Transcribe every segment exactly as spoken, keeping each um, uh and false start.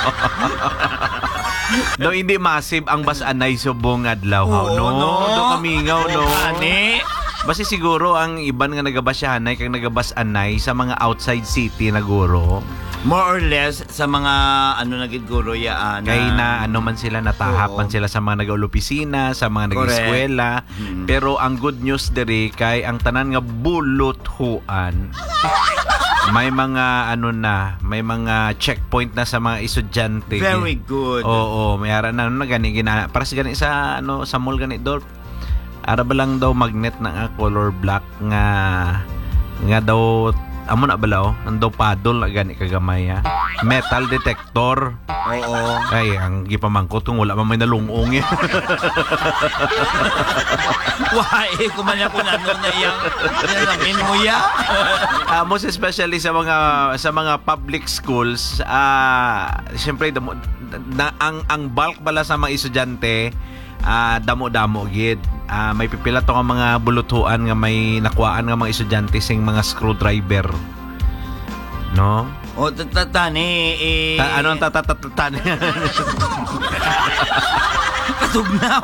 No, hindi massive ang bas anay subong adlaw. Oo, no, no. do kamingaw no. Ani? Basi siguro ang iban nga nagabasyahanay kang nagabas anay sa mga outside city na guro. More or less sa mga ano nagid guro yaan. Kay na ano man sila natahap Oo. man sila sa mga nag-opisina, sa mga Correct. nag-eskwela. Hmm. Pero ang good news diri kay ang tanan nga buluthuan. May mga ano na, may mga checkpoint na sa mga estudyante. Very good. Oo, may ara na ano na gani gina para sa gani sa ano sa mall gani dol. Ara ba lang daw magnet na nga color black nga nga daw amo na balaw nandaw paddle na gani kagamay ha. Metal detector. Oo. Ay ang gipamangkot kung wala man may nalungong eh. Why? Kumanya ko na ano na iyang namin mo ya. Uh, most especially sa mga sa mga public schools, ah uh, syempre damo, na, ang ang bulk bala sa mga estudyante ah uh, damo-damo gid. Uh, may pipila to nga mga buluthuan nga may nakuhaan nga mga estudyante sing mga screwdriver. No? O tatatani eh. Ta- ano ang tatatatatan? Katugnaw.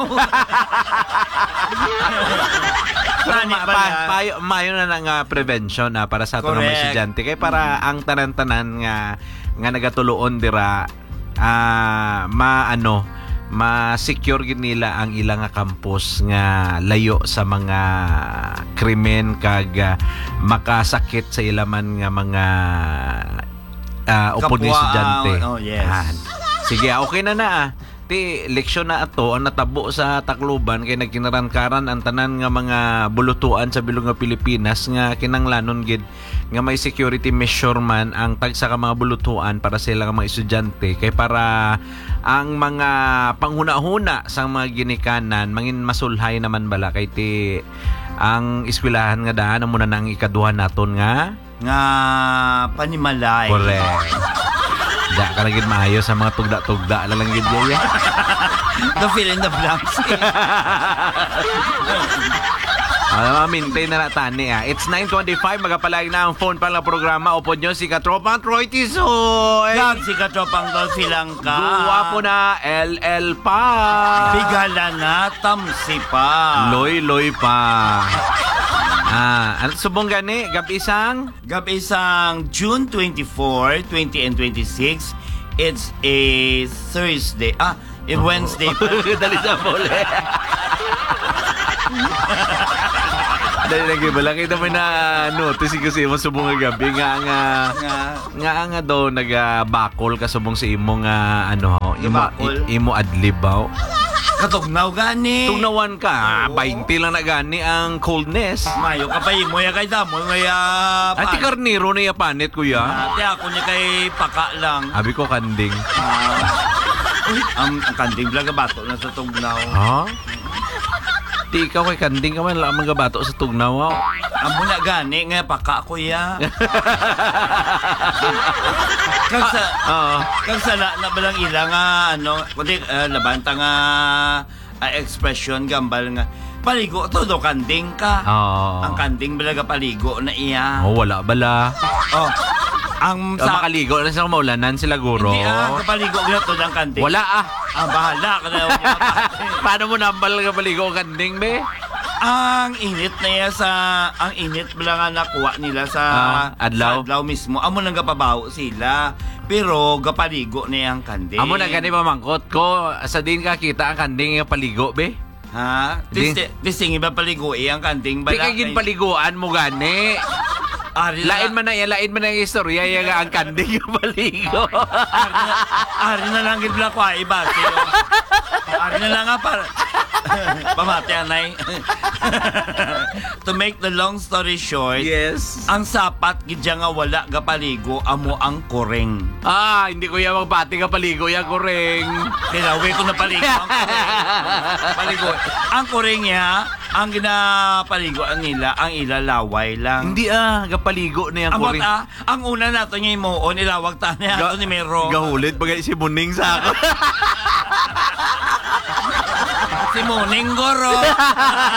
Pero ma- pa- payo, mayo na nga prevention na para sa ato nga mga Correct. estudyante kay para Mm. ang tanan-tanan nga nga nagatuluon dira ah ma ano ma-secure gid nila ang ilang nga campus nga layo sa mga krimen kag uh, makasakit sa ilaman nga mga uh, upo ni Kapwa, estudyante. oh, yes. Ah, sige, okay na na ah. Ti leksyon na ato ang natabo sa Tacloban kay nagkinarankaran ang tanan nga mga bulutuan sa bilog nga Pilipinas nga kinanglanon gid nga may security measure man ang tagsa ka mga bulutuan para sa ilang mga estudyante kay para ang mga panghuna-huna sa mga ginikanan mangin masulhay naman bala kay ti ang eskwelahan nga daan muna nang ikaduha naton nga nga panimalay. correct. Da ka lang gid maayo sa mga tugda-tugda na lang gid ya. The fill in the blanks. Ah, maintain na natani ah. It's nine twenty-five, magapalayag na ang phone para programa. Upod nyo si Katropa Troy Tisoy. Kag si katropang Dolphy lang ka. Duwa po na L L pa. Bigala na tamsi pa. Loy Loy pa. Ah, ano subong gani? Gab-isang? Gab isang June twenty-four, twenty and twenty-six. It's a Thursday. Ah, a Wednesday pa. Dali sa mole. Dali lagi bala kita may na notice kasi mo subong nga gabi nga nga Nga. nga nga daw naga-bakol ka subong sa imo nga ano imo Gabakol? i- imo adlib ba? Katugnaw gani. Tugnawan ka, Oo. twenty lang na gani ang coldness. Mayo ka pa mo ya kay damo mo ya. Ati karniro na yapanit kuya. Ate ako niya kay paka lang. Abi ko kanding. Ah. Uy, ang, ang kanding blaga bato na sa tugnaw. Ha? Di ikaw kay kanding ka man lang mga bato sa tugnaw. Oh. Amo na gani nga paka ko ya. Kag sa Oo. kag sa na, na balang ila nga ano, kundi uh, labanta nga uh, expression gambal nga paligo to do kanding ka. Oo. Ang kanding balaga paligo na iya. Oh, wala bala. Oh. Ang Sa sa makaligo na sa maulanan sila guro. Hindi ah, kapaligo na to ng kanding. Wala ah. Ah, bahala ka na. Paano mo nambal ka paligo ang kanding be? Ang init na iya sa ang init bala nga nakuha nila sa, Ah, adlaw? sa adlaw mismo. Amo nang gapabaho sila. Pero gapaligo na yang kanding. Amo na gani pamangkot ko sa din ka kita ang kanding nga paligo be. Ha? Di- Disting iba paligo eh, ang kanding Di bala. kay gin paliguan mo gani. Ari Lain na, man na yan, lain man na yung istorya yung ang kanding yung paligo. ari na, ari na lang gid bala ko ay iba. Pero, ari na lang nga para pamati anay. To make the long story short, Yes. ang sapat gidya nga wala gapaligo amo ang koreng. Ah, hindi ko yan magpati ka paligo yan, kureng. Kailangan ko na paligo ang koreng. Paligo. Ang koreng niya, ang ginapaliguan nila, ang ilalaway lang. Hindi ah, gapaligo na yan, Amot kureng. ah, ang una nato niya imuon, ilawag ta niya ato ni Mero. Gahulit, bagay si Muning sa ako. Si Muning Goro.